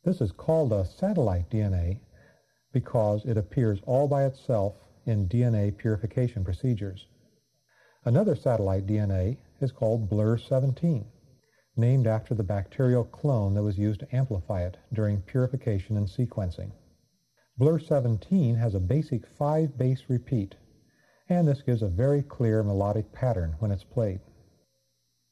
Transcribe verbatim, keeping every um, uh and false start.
This is called a satellite D N A because it appears all by itself in D N A purification procedures. Another satellite D N A is called B L R seventeen, named after the bacterial clone that was used to amplify it during purification and sequencing. B L R seventeen has a basic five-base repeat, and this gives a very clear melodic pattern when it's played.